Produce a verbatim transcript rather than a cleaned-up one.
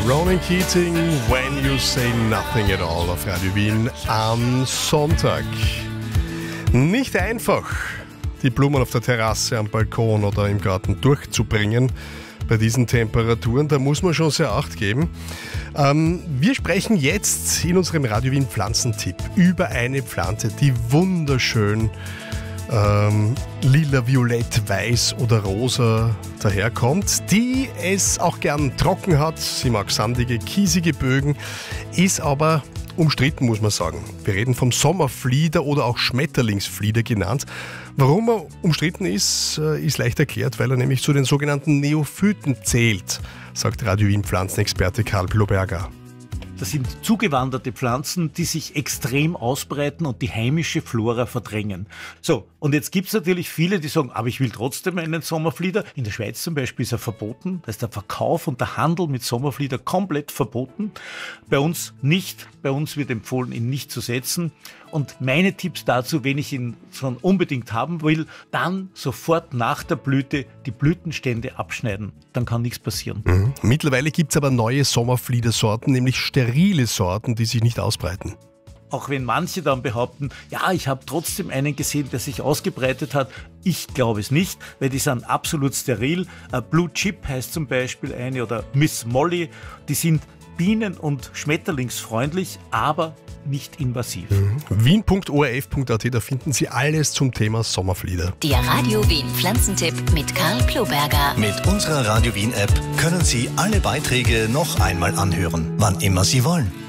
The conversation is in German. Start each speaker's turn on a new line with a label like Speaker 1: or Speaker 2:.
Speaker 1: Ronan Keating, When You Say Nothing at All auf Radio Wien am Sonntag. Nicht einfach, die Blumen auf der Terrasse, am Balkon oder im Garten durchzubringen bei diesen Temperaturen. Da muss man schon sehr Acht geben. Ähm, wir sprechen jetzt in unserem Radio Wien Pflanzentipp über eine Pflanze, die wunderschön ähm, lila, violett, weiß oder rosa daherkommt, die es auch gern trocken hat. Sie mag sandige, kiesige Bögen, ist aber umstritten, muss man sagen. Wir reden vom Sommerflieder oder auch Schmetterlingsflieder genannt. Warum er umstritten ist, ist leicht erklärt, weil er nämlich zu den sogenannten Neophyten zählt, sagt Radio Wien Pflanzenexperte Karl Ploberger.
Speaker 2: Das sind zugewanderte Pflanzen, die sich extrem ausbreiten und die heimische Flora verdrängen. So, und jetzt gibt es natürlich viele, die sagen, aber ich will trotzdem einen Sommerflieder. In der Schweiz zum Beispiel ist er verboten. Da ist der Verkauf und der Handel mit Sommerflieder komplett verboten. Bei uns nicht. Bei uns wird empfohlen, ihn nicht zu setzen. Und meine Tipps dazu, wenn ich ihn schon unbedingt haben will, dann sofort nach der Blüte die Blütenstände abschneiden. Dann kann nichts passieren.
Speaker 1: Mhm. Mittlerweile gibt es aber neue Sommerfliedersorten, nämlich sterile Sorten, die sich nicht ausbreiten.
Speaker 2: Auch wenn manche dann behaupten, ja, ich habe trotzdem einen gesehen, der sich ausgebreitet hat. Ich glaube es nicht, weil die sind absolut steril. Blue Chip heißt zum Beispiel eine oder Miss Molly. Die sind bienen- und schmetterlingsfreundlich, aber nicht invasiv.
Speaker 1: Mhm. wien punkt o r f punkt a t, da finden Sie alles zum Thema Sommerflieder.
Speaker 3: Der Radio Wien Pflanzentipp mit Karl Ploberger.
Speaker 4: Mit unserer Radio Wien App können Sie alle Beiträge noch einmal anhören, wann immer Sie wollen.